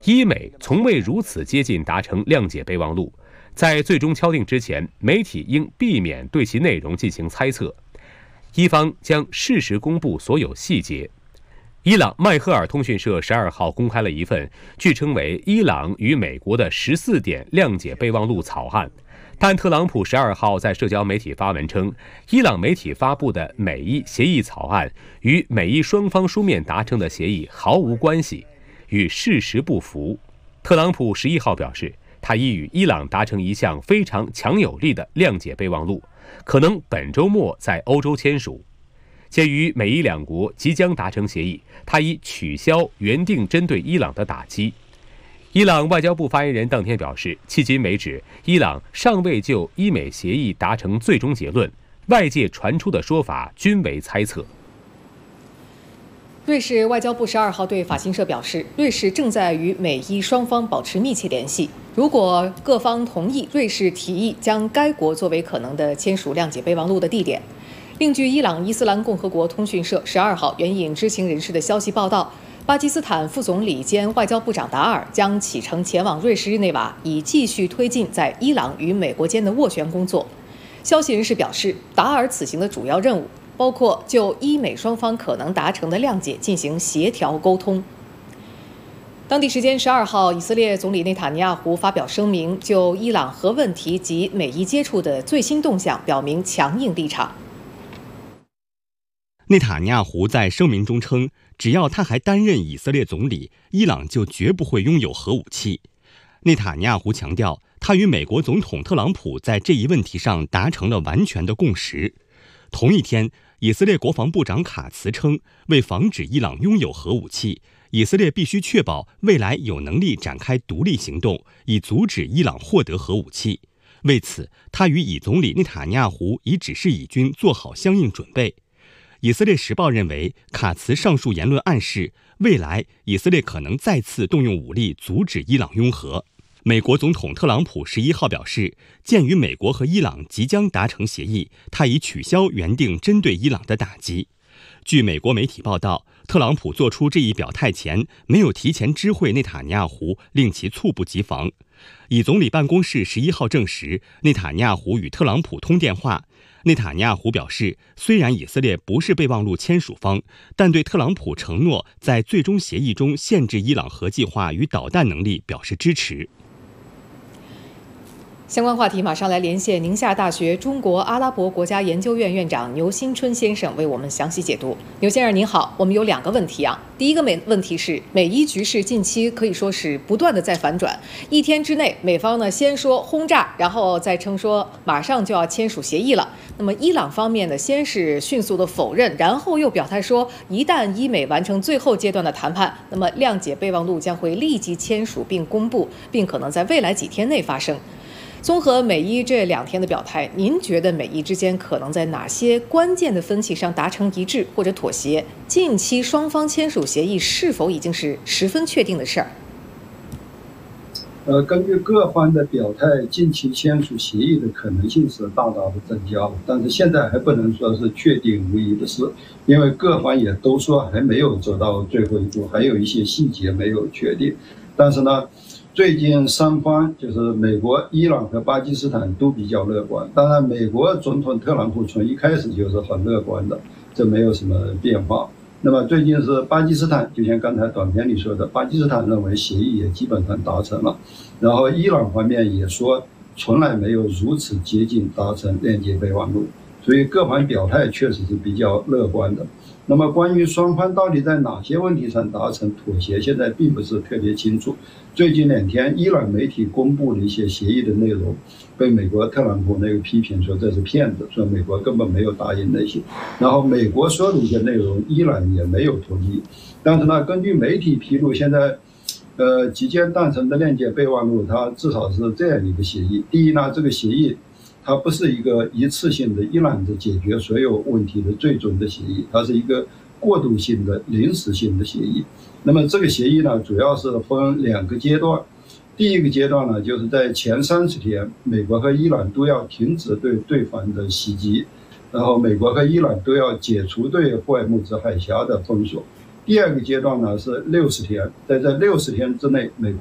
伊美从未如此接近达成谅解备忘录，在最终敲定之前，媒体应避免对其内容进行猜测。伊方将适时公布所有细节。伊朗迈赫尔通讯社12号公开了一份据称为伊朗与美国的14点谅解备忘录草案，但特朗普12号在社交媒体发文称，伊朗媒体发布的美伊协议草案与美伊双方书面达成的协议毫无关系，与事实不符。特朗普11号表示，他已与伊朗达成一项非常强有力的谅解备忘录，可能本周末在欧洲签署。鉴于美伊两国即将达成协议，他已取消原定针对伊朗的打击。伊朗外交部发言人当天表示，迄今为止，伊朗尚未就伊美协议达成最终结论，外界传出的说法均为猜测。 瑞士外交部12号对法新社表示，瑞士正在与美伊双方保持密切联系，如果各方同意，瑞士提议将该国作为可能的签署谅解备忘录的地点。另据伊朗伊斯兰共和国通讯社12号援引知情人士的消息报道，巴基斯坦副总理兼外交部长达尔将启程前往瑞士日内瓦，以继续推进在伊朗与美国间的斡旋工作。消息人士表示，达尔此行的主要任务包括就伊美双方可能达成的谅解进行协调沟通。当地时间12号，以色列总理内塔尼亚胡发表声明，就伊朗核问题及美伊接触的最新动向表明强硬立场。 内塔尼亚胡在声明中称，只要他还担任以色列总理，伊朗就绝不会拥有核武器。内塔尼亚胡强调，他与美国总统特朗普在这一问题上达成了完全的共识。同一天，以色列国防部长卡茨称，为防止伊朗拥有核武器，以色列必须确保未来有能力展开独立行动，以阻止伊朗获得核武器。为此，他与以总理内塔尼亚胡已指示以军做好相应准备。以色列时报认为，卡茨上述言论暗示，未来以色列可能再次动用武力阻止伊朗拥核。美国总统特朗普11号表示，鉴于美国和伊朗即将达成协议，他已取消原定针对伊朗的打击。据美国媒体报道，特朗普做出这一表态前，没有提前知会内塔尼亚胡，令其猝不及防。以总理办公室11号证实，内塔尼亚胡与特朗普通电话。内塔尼亚胡表示，虽然以色列不是备忘录签署方，但对特朗普承诺在最终协议中限制伊朗核计划与导弹能力表示支持。 相关话题马上来连线宁夏大学中国阿拉伯国家研究院院长牛新春先生为我们详细解读。牛先生您好，我们有2个问题啊。第一个问题是，美伊局势近期可以说是不断的在反转，一天之内美方呢先说轰炸，然后再称说马上就要签署协议了。那么伊朗方面呢先是迅速的否认，然后又表态说，一旦伊美完成最后阶段的谈判，那么谅解备忘录将会立即签署并公布，并可能在未来几天内发生。综合美伊这2天的表态，您觉得美伊之间可能在哪些关键的分歧上达成一致或者妥协？近期双方签署协议是否已经是十分确定的事儿？ 根据各方的表态，近期签署协议的可能性是大大的增加了，但是现在还不能说是确定无疑的事，因为各方也都说还没有走到最后一步，还有一些细节没有确定。但是呢，最近三方就是美国、伊朗和巴基斯坦都比较乐观。当然，美国总统特朗普从一开始就是很乐观的，这没有什么变化。那么最近是巴基斯坦，就像刚才短片里说的，巴基斯坦认为协议也基本上达成了，然后伊朗方面也说从来没有如此接近达成谅解备忘录，所以各方表态确实是比较乐观的。那么关于双方到底在哪些问题上达成妥协，现在并不是特别清楚。最近2天，伊朗媒体公布了一些协议的内容，被美国特朗普那个批评说这是骗子，说美国根本没有答应那些。然后美国说的一些内容，伊朗也没有同意。但是呢，根据媒体披露，现在即将诞生的谅解备忘录，它至少是这样一个协议。第一呢，这个协议它不是一个一次性的、一揽子解决所有问题的最终的协议，它是一个过渡性的、临时性的协议。那么这个协议呢，主要是分2个阶段。第一个阶段呢，就是在前30天，美国和伊朗都要停止对对方的袭击，然后美国和伊朗都要解除对霍尔木兹海峡的封锁， 第二个阶段呢是60天，在这60天之内，美国